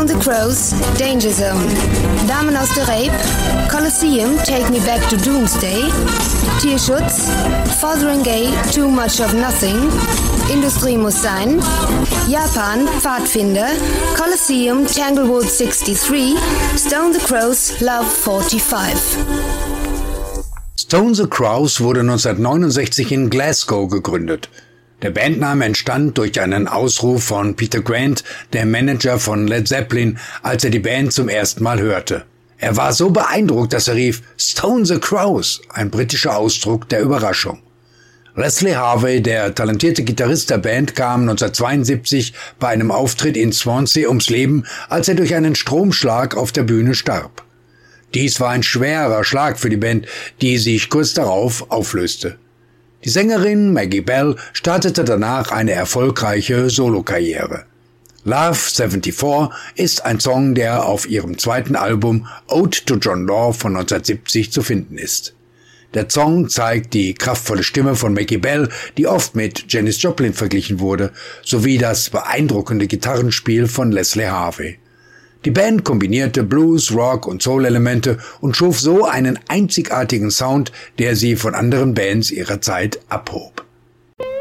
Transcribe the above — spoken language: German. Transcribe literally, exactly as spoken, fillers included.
Stone the Crows, Danger Zone. Damen aus der Rape, Colosseum, Take Me Back to Doomsday. Tierschutz, Fotheringgay, Too Much of Nothing. Industrie muss sein. Japan, Pfadfinder. Colosseum, Tanglewood sixty-three. Stone the Crows, Love forty-five. Stone the Crows wurde neunzehnhundertneunundsechzig in Glasgow gegründet. Der Bandname entstand durch einen Ausruf von Peter Grant, der Manager von Led Zeppelin, als er die Band zum ersten Mal hörte. Er war so beeindruckt, dass er rief "Stone the Crows", ein britischer Ausdruck der Überraschung. Leslie Harvey, der talentierte Gitarrist der Band, kam neunzehnhundertzweiundsiebzig bei einem Auftritt in Swansea ums Leben, als er durch einen Stromschlag auf der Bühne starb. Dies war ein schwerer Schlag für die Band, die sich kurz darauf auflöste. Die Sängerin Maggie Bell startete danach eine erfolgreiche Solokarriere. Love seventy-four ist ein Song, der auf ihrem zweiten Album Ode to John Law von neunzehnhundertsiebzig zu finden ist. Der Song zeigt die kraftvolle Stimme von Maggie Bell, die oft mit Janis Joplin verglichen wurde, sowie das beeindruckende Gitarrenspiel von Leslie Harvey. Die Band kombinierte Blues, Rock und Soul-Elemente und schuf so einen einzigartigen Sound, der sie von anderen Bands ihrer Zeit abhob.